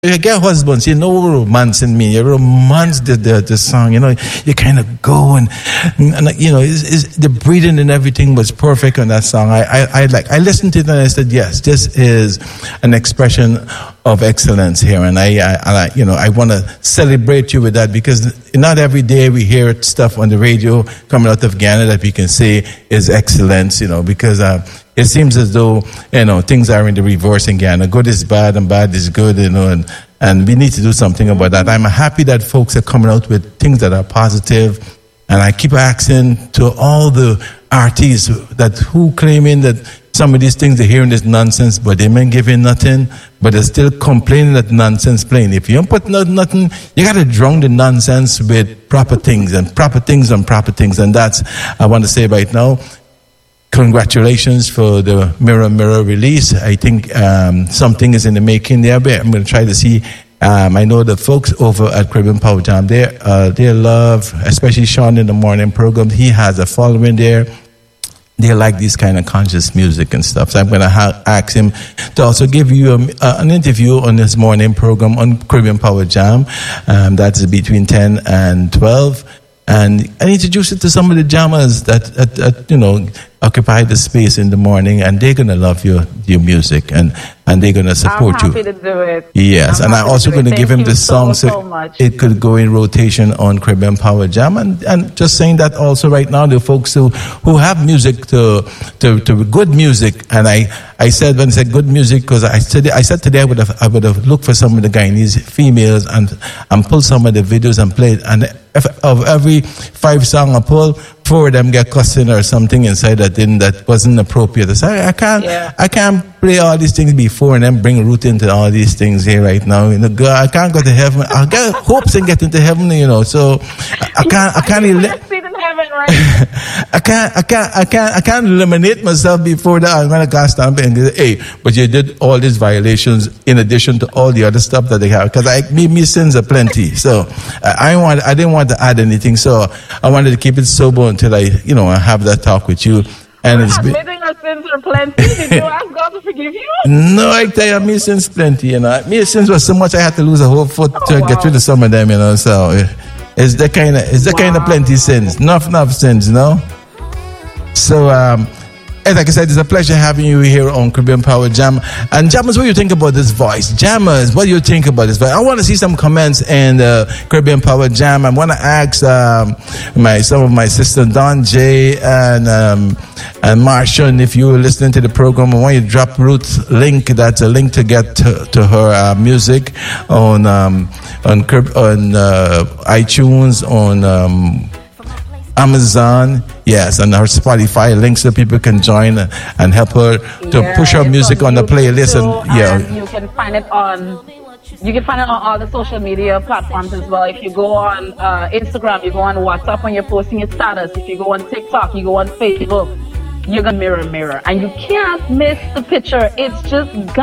You get husbands, you know romance in me. You romance the song, you kind of go and the breathing and everything was perfect on that song. I listened to it and I said, yes, this is an expression of excellence here, and I want to celebrate you with that, because not every day we hear stuff on the radio coming out of Ghana that we can say is excellence, because it seems as though, things are in the reverse in Ghana. Good is bad and bad is good, and we need to do something about that. I'm happy that folks are coming out with things that are positive, and I keep asking to all the artists who claiming that some of these things they're hearing this nonsense, but they ain't giving nothing, but they're still complaining that nonsense playing. If you don't put nothing, you got to drown the nonsense with proper things and proper things and proper things. And that's, I want to say right now, congratulations for the Mirror Mirror release. I think something is in the making there, but I'm going to try to see. I know the folks over at Caribbean Power Jam, they love, especially Sean in the morning program. He has a following there. They like this kind of conscious music and stuff. So I'm going to ask him to also give you an interview on this morning program on Caribbean Power Jam. That's between 10 and 12. And introduce it to some of the jammers that occupy the space in the morning, and they're going to love your music, and they're going to support you. I'm happy to do it. Yes, and I'm also going to give him the song so it could go in rotation on Caribbean Power Jam. And just saying that also right now, the folks who have music to good music, and I said when I said good music, because I said today I would have looked for some of the Guyanese females and pull some of the videos and play it, and of every 5 songs I pull, 4 of them get cussing or something inside that wasn't appropriate. I said, I can't play all these things before and then bring Ruth into all these things here right now. I can't go to heaven. I got hopes and get into heaven, so I can't. I can't eliminate myself before that. I'm gonna cast stamp and say, hey, but you did all these violations in addition to all the other stuff that they have, because me sins are plenty. So I didn't want to add anything. So I wanted to keep it sober until I have that talk with you. And it's admitting our sins are plenty. Did you ask God to forgive you? No, I tell you, me sins plenty. Me sins was so much I had to lose a whole foot to get rid of some of them. So. It's the kind of plenty sins. Enough sins, So, like I said, it's a pleasure having you here on Caribbean Power Jam. And Jammers, what do you think about this voice? Jammers, what do you think about this voice? I want to see some comments in Caribbean Power Jam. I want to ask some of my sister Don J and Marsha, if you were listening to the program, I want you to drop Ruth's link. That's a link to get to her music on iTunes, on Amazon, yes, and her Spotify links so people can join and help her to push her music on the playlist. And you can find it on. You can find it on all the social media platforms as well. If you go on Instagram, you go on WhatsApp when you're posting your status. If you go on TikTok, you go on Facebook, you're gonna mirror, and you can't miss the picture. It's just